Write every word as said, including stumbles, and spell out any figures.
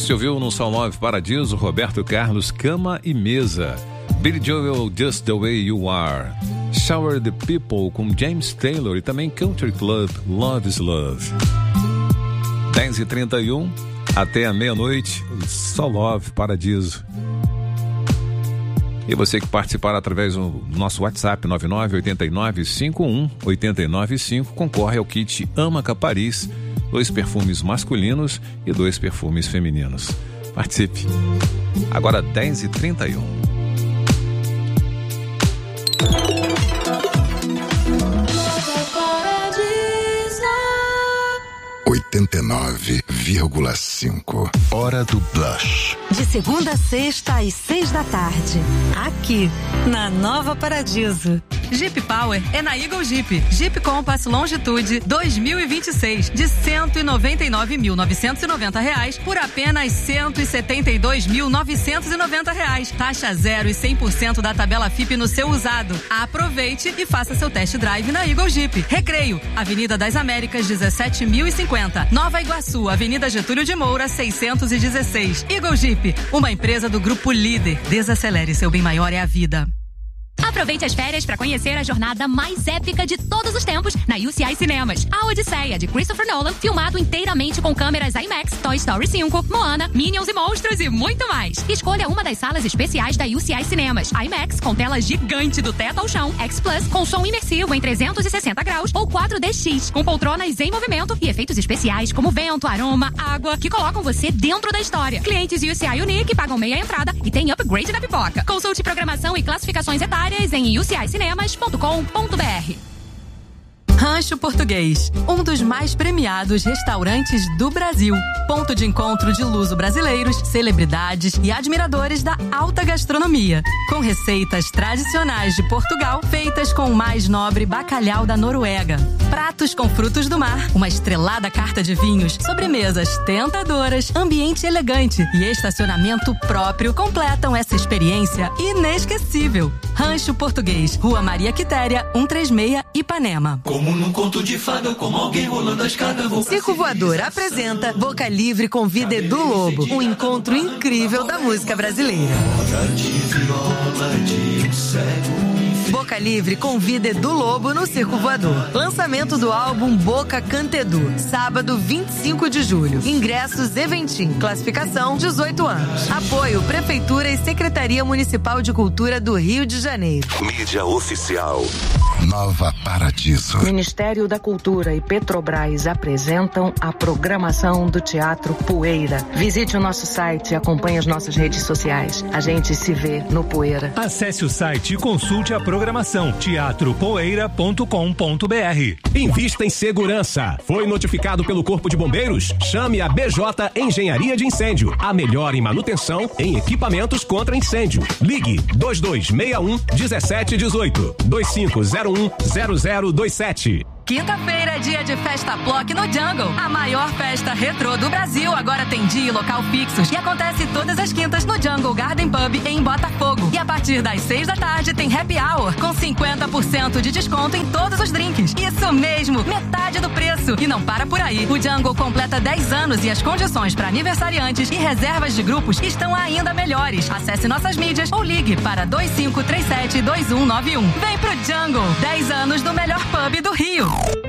Você ouviu no Soul Love Paradiso, Roberto Carlos, Cama e Mesa. Billy Joel, Just the Way You Are. Shower the People com James Taylor e também Country Club, Love is Love. dez e trinta e um, até a meia-noite, Soul Love Paradiso. E você que participar através do nosso WhatsApp nove nove oito nove cinco um oito nove cinco concorre ao kit Amaca Paris, dois perfumes masculinos e dois perfumes femininos. Participe. Agora dez e trinta e um. oitenta e nove vírgula cinco. Hora do Blush. De segunda a sexta às seis da tarde. Aqui, na Nova Paradiso. Jeep Power é na Eagle Jeep. Jeep Compass Longitude dois mil e vinte e seis de cento e noventa e nove mil novecentos e noventa reais por apenas cento e setenta e dois mil novecentos e noventa reais. Taxa zero e cem por cento da tabela F I P no seu usado. Aproveite e faça seu test drive na Eagle Jeep. Recreio, Avenida das Américas dezessete mil e cinquenta. Nova Iguaçu, Avenida Getúlio de Moura seiscentos e dezesseis. Eagle Jeep, uma empresa do Grupo Líder. Desacelere, seu bem maior é a vida. Aproveite as férias para conhecer a jornada mais épica de todos os tempos na U C I Cinemas. A Odisseia, de Christopher Nolan, filmado inteiramente com câmeras IMAX, Toy Story cinco, Moana, Minions e Monstros e muito mais. Escolha uma das salas especiais da U C I Cinemas. IMAX, com tela gigante do teto ao chão, X Plus, com som imersivo em trezentos e sessenta graus, ou quatro D X, com poltronas em movimento e efeitos especiais como vento, aroma, água, que colocam você dentro da história. Clientes U C I Unique pagam meia entrada e tem upgrade na pipoca. Consulte programação e classificações etárias em u c i cinemas ponto com ponto b r. Rancho Português, um dos mais premiados restaurantes do Brasil. Ponto de encontro de luso-brasileiros, celebridades e admiradores da alta gastronomia. Com receitas tradicionais de Portugal, feitas com o mais nobre bacalhau da Noruega. Pratos com frutos do mar, uma estrelada carta de vinhos, sobremesas tentadoras, ambiente elegante e estacionamento próprio completam essa experiência inesquecível. Rancho Português, Rua Maria Quitéria, cento e trinta e seis, Ipanema. Como num conto de fada, como alguém rolando a escada. Circo Voador apresenta Boca Livre convida Edu Lobo, um encontro incrível da música brasileira. Boca Livre convida Edu Lobo no Circo Voador. Lançamento do álbum Boca Canta Edu, sábado vinte e cinco de julho. Ingressos Eventim, classificação dezoito anos. Apoio Prefeitura e Secretaria Municipal de Cultura do Rio de Janeiro. Mídia oficial Nova Paradiso. Ministério da Cultura e Petrobras apresentam a programação do Teatro Poeira. Visite o nosso site e acompanhe as nossas redes sociais. A gente se vê no Poeira. Acesse o site e consulte a programação teatro poeira ponto com ponto b r. Invista em segurança. Foi notificado pelo Corpo de Bombeiros? Chame a B J Engenharia de Incêndio, a melhor em manutenção em equipamentos contra incêndio. Ligue dois dois seis um um sete um oito, dois cinco zero um zero zero dois sete. Quinta-feira é dia de Festa Plock no Jungle. A maior festa retrô do Brasil agora tem dia e local fixos e acontece todas as quintas no Jungle Garden Pub em Botafogo. E a partir das seis da tarde tem Happy Hour com cinquenta por cento de desconto em todos os drinks. Isso mesmo, metade do preço. E não para por aí. O Jungle completa dez anos e as condições para aniversariantes e reservas de grupos estão ainda melhores. Acesse nossas mídias ou ligue para dois cinco três sete dois um nove um. Vem pro Jungle, dez anos do melhor pub do Rio.